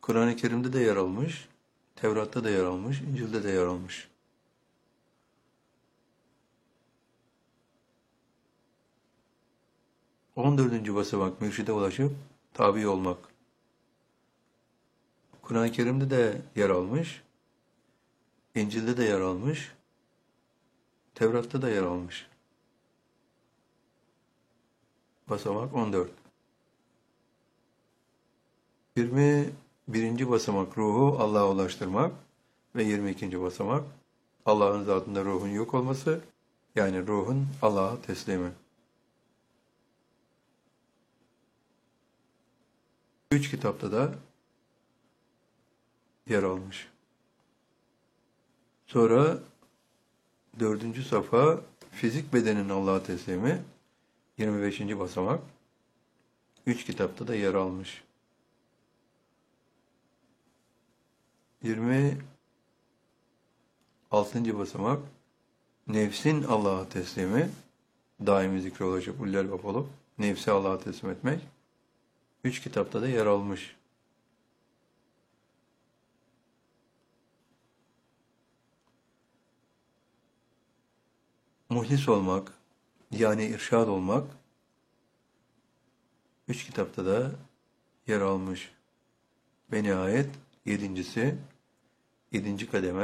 Kur'an-ı Kerim'de de yer almış, Tevrat'ta da yer almış, İncil'de de yer almış. On dördüncü basamak mürşide ulaşıp tabi olmak. Kur'an-ı Kerim'de de yer almış, İncil'de de yer almış, Tevrat'ta da yer almış. Basamak 14. 21. basamak ruhu Allah'a ulaştırmak ve 22. basamak Allah'ın zatında ruhun yok olması, yani ruhun Allah'a teslimi. 3 kitapta da yer almış. Sonra 4. safha fizik bedenin Allah'a teslimi, 25. basamak 3 kitapta da yer almış. 26. basamak nefsin Allah'a teslimi, daimi zikre ulaşıp ullel olup nefsi Allah'a teslim etmek 3 kitapta da yer almış. Muhlis olmak, yani irşad olmak 3 kitapta da yer almış. Ve nihayet 7. kademe